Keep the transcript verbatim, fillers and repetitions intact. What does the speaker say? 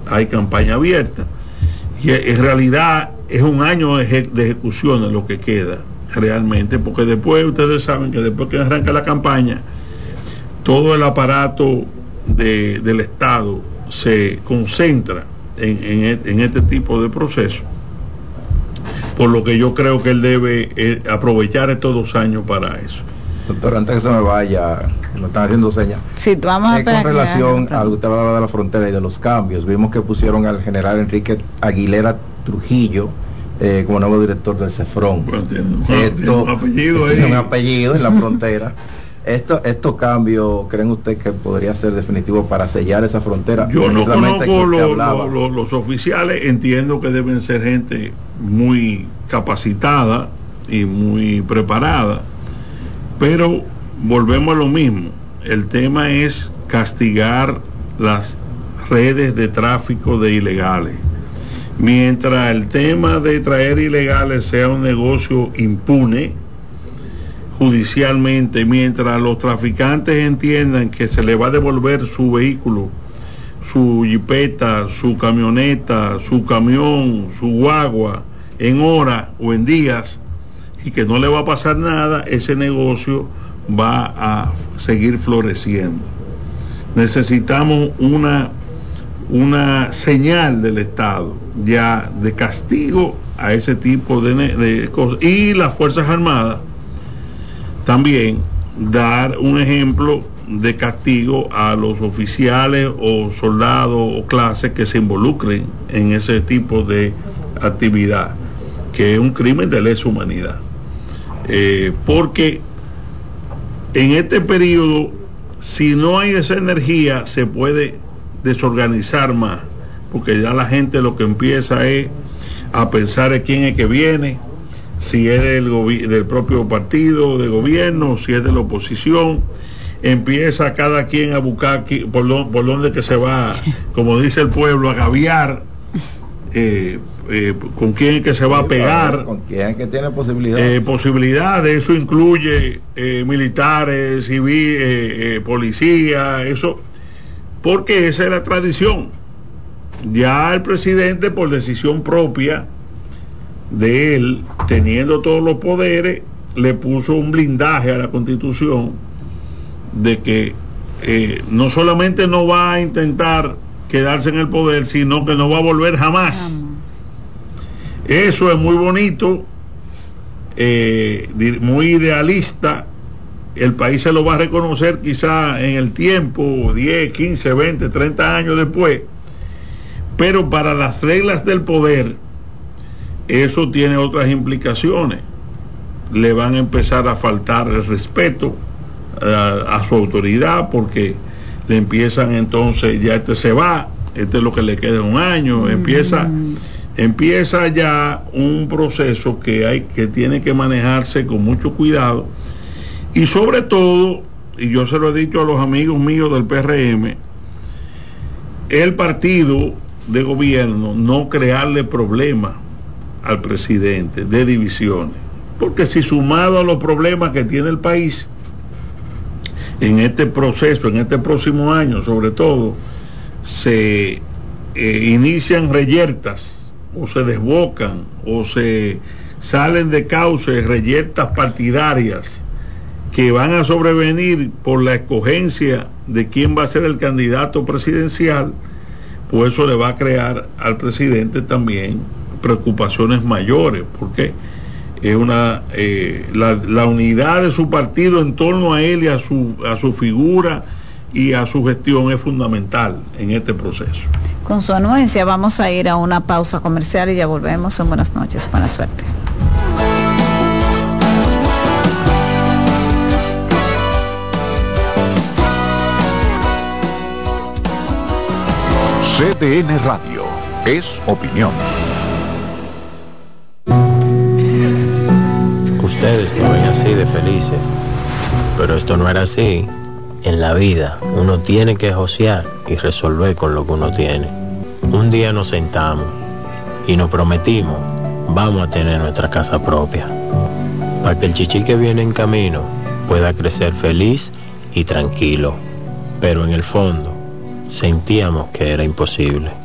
hay campaña abierta. Y en realidad es un año de, eje- de ejecución en lo que queda realmente, porque después ustedes saben que después que arranca la campaña, todo el aparato de, del Estado se concentra en, en, en este tipo de procesos, por lo que yo creo que él debe eh, aprovechar estos dos años para eso. Doctor, antes que se me vaya, lo están haciendo señas. Sí, vamos a eh, con relación a lo que usted hablaba de la frontera y de los cambios, vimos que pusieron al general Enrique Aguilera Trujillo eh, como nuevo director del CEFRON. Bueno, tiene, un- Esto, tiene un apellido tiene ahí. un apellido en la frontera. Esto, estos cambios, ¿creen usted que podría ser definitivo para sellar esa frontera? Yo no Precisamente conozco que usted lo- hablaba. lo- lo- los oficiales, entiendo que deben ser gente muy capacitada y muy preparada, pero volvemos a lo mismo. El tema es castigar las redes de tráfico de ilegales. Mientras el tema de traer ilegales sea un negocio impune judicialmente, mientras los traficantes entiendan que se le va a devolver su vehículo, su jipeta, su camioneta, su camión, su guagua, en horas o en días, y que no le va a pasar nada, ese negocio va a seguir floreciendo. Necesitamos una, una señal del Estado ya de castigo a ese tipo de, de cosas, y las Fuerzas Armadas también dar un ejemplo de castigo a los oficiales o soldados o clases que se involucren en ese tipo de actividad, que es un crimen de lesa humanidad. Eh, porque en este periodo, si no hay esa energía, se puede desorganizar más, porque ya la gente lo que empieza es a pensar en quién es que viene, si es del, gobi- del propio partido de gobierno, si es de la oposición. Empieza cada quien a buscar qui- por, lo, por donde que se va, como dice el pueblo, a gaviar, eh, eh, con quién es que se va a pegar, con quién es que tiene posibilidades. eh, posibilidades. Eso incluye eh, militares, civiles, eh, eh, policía, eso, porque esa es la tradición. Ya el presidente, por decisión propia de él, teniendo todos los poderes, le puso un blindaje a la Constitución de que eh, no solamente no va a intentar quedarse en el poder, sino que no va a volver jamás. jamás. Eso es muy bonito, eh, muy idealista. El país se lo va a reconocer quizá en el tiempo, diez, quince, veinte, treinta años después, pero para las reglas del poder eso tiene otras implicaciones. Le van a empezar a faltar el respeto a, a su autoridad, porque le empiezan entonces, ya este se va, este es lo que le queda un año, mm. empieza empieza ya un proceso que hay que tiene que manejarse con mucho cuidado, y sobre todo, y yo se lo he dicho a los amigos míos del P R M, el partido de gobierno no crearle problemas al presidente de divisiones, porque si sumado a los problemas que tiene el país en este proceso, en este próximo año sobre todo, se eh, inician reyertas o se desbocan o se salen de cauce reyertas partidarias que van a sobrevenir por la escogencia de quién va a ser el candidato presidencial, pues eso le va a crear al presidente también preocupaciones mayores, porque es una eh, la, la unidad de su partido en torno a él y a su a su figura y a su gestión es fundamental en este proceso. Con su anuencia vamos a ir a una pausa comercial y ya volvemos. En buenas noches, buena suerte. C D N Radio es opinión. Ustedes lo ven así de felices, pero esto no era así. En la vida uno tiene que josear y resolver con lo que uno tiene. Un día nos sentamos y nos prometimos, vamos a tener nuestra casa propia, para que el chichi que viene en camino pueda crecer feliz y tranquilo. Pero en el fondo sentíamos que era imposible.